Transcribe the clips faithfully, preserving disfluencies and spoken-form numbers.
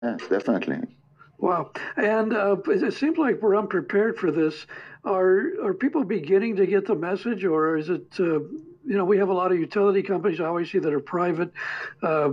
Yes, definitely. Wow. And uh, it seems like we're unprepared for this. Are are people beginning to get the message, or is it, uh, you know, we have a lot of utility companies, obviously, that are private uh,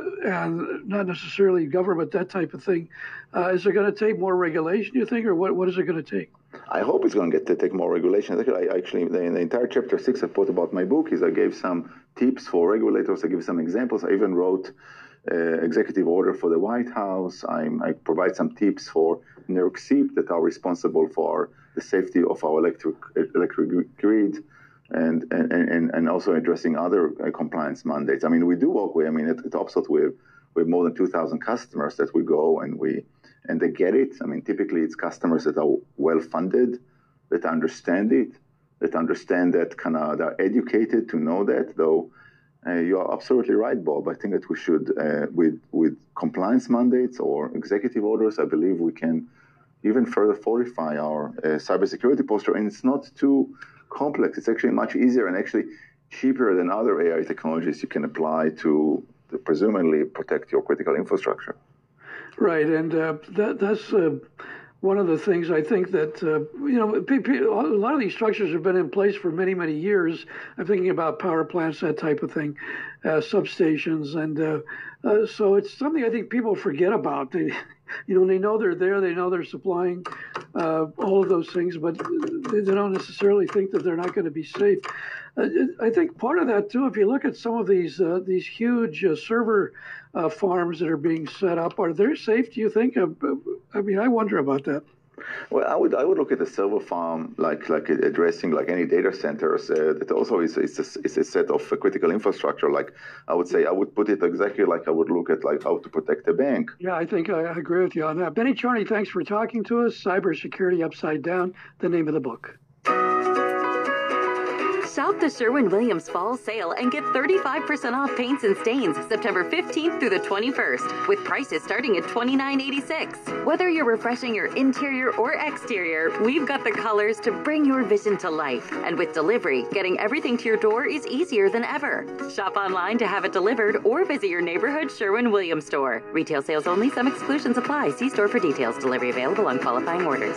and not necessarily government, that type of thing. Uh, is it going to take more regulation, you think, or what, what is it going to take? I hope it's going to get to take more regulation. I actually, the, the entire chapter six I put about my book is I gave some tips for regulators. I give some examples. I even wrote uh, executive order for the White House. I'm, I provide some tips for New York SEEP that are responsible for the safety of our electric electric grid. And, and, and, and also addressing other uh, compliance mandates. I mean, we do work with, I mean, at, at Upstart, we have, we have more than two thousand customers that we go and we, and they get it. I mean, typically it's customers that are well-funded, that understand it, that understand that kind of, they're educated to know that, though uh, you are absolutely right, Bob. I think that we should, uh, with, with compliance mandates or executive orders, I believe we can even further fortify our uh, cybersecurity posture. And it's not too complex. It's actually much easier and actually cheaper than other A I technologies you can apply to, to presumably protect your critical infrastructure. Right, and uh, that that's uh, one of the things I think that uh, you know pe- pe- a lot of these structures have been in place for many many years. I'm thinking about power plants, that type of thing, uh, substations, and uh, uh, so it's something I think people forget about. They, you know, they know they're there, they know they're supplying uh, all of those things, but they don't necessarily think that they're not going to be safe. Uh, I think part of that too, if you look at some of these uh, these huge uh, server uh, farms that are being set up, are they safe? Do you think? Uh, I mean, I wonder about that. Well, I would I would look at the server farm like like addressing like any data centers uh, that also is is a, is a set of critical infrastructure. Like I would say, I would put it exactly like I would look at like how to protect a bank. Yeah, I think I agree with you on that. Benny Charney, thanks for talking to us. Cybersecurity Upside Down, the name of the book. Shop the Sherwin-Williams Fall Sale and get thirty-five percent off paints and stains September fifteenth through the twenty-first, with prices starting at twenty-nine eighty-six. Whether you're refreshing your interior or exterior, we've got the colors to bring your vision to life. And with delivery, getting everything to your door is easier than ever. Shop online to have it delivered or visit your neighborhood Sherwin-Williams store. Retail sales only. Some exclusions apply. See store for details. Delivery available on qualifying orders.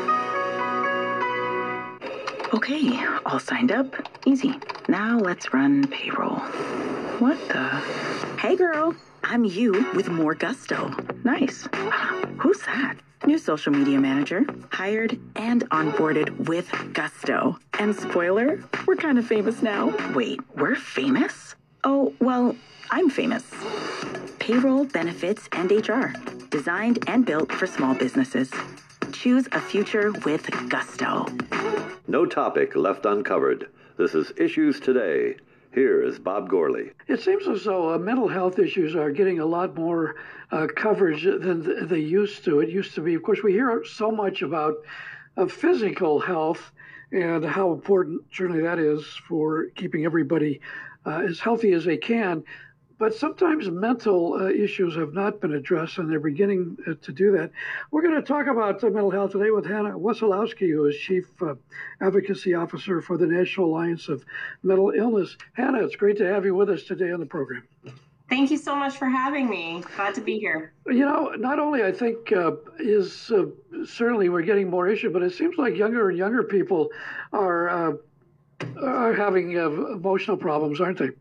Okay, all signed up. Easy. Now let's run payroll. What the? Hey girl, I'm you with more gusto. Nice. Who's that? New social media manager. Hired and onboarded with gusto. And spoiler, we're kind of famous now. Wait, we're famous? Oh, well, I'm famous. Payroll, benefits, and H R. Designed and built for small businesses. Choose a future with gusto. No topic left uncovered. This is Issues Today. Here is Bob Gourley. It seems as though uh, mental health issues are getting a lot more uh, coverage than th- they used to. It used to be, of course, we hear so much about uh, physical health and how important certainly that is for keeping everybody uh, as healthy as they can. But sometimes mental uh, issues have not been addressed, and they're beginning uh, to do that. We're going to talk about uh, mental health today with Hannah Wesolowski, who is Chief uh, Advocacy Officer for the National Alliance of Mental Illness. Hannah, it's great to have you with us today on the program. Thank you so much for having me. Glad to be here. You know, not only I think uh, is uh, certainly we're getting more issues, but it seems like younger and younger people are uh, are having uh, emotional problems, aren't they?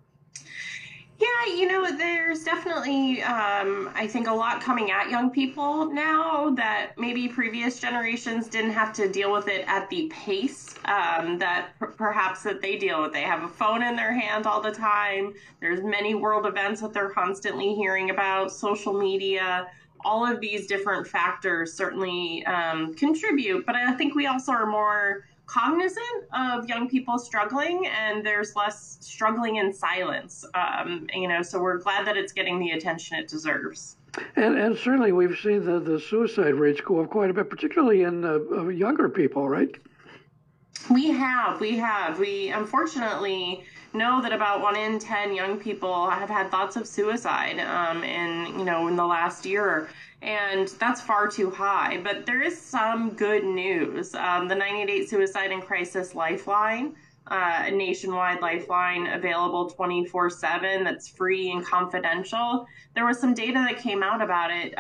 Yeah, you know, there's definitely, um, I think, a lot coming at young people now that maybe previous generations didn't have to deal with it at the pace um, that p- perhaps that they deal with. They have a phone in their hand all the time. There's many world events that they're constantly hearing about, social media. All of these different factors certainly um, contribute, but I think we also are more cognizant of young people struggling, and there's less struggling in silence. Um, you know, so we're glad that it's getting the attention it deserves. And and certainly we've seen the, the suicide rates go up quite a bit, particularly in uh, younger people, right? We have, we have. We unfortunately know that about one in ten young people have had thoughts of suicide um, in, you know, in the last year. And that's far too high. But there is some good news. Um, the nine eight eight Suicide and Crisis Lifeline uh, a nationwide lifeline available twenty-four seven that's free and confidential. There was some data that came out about it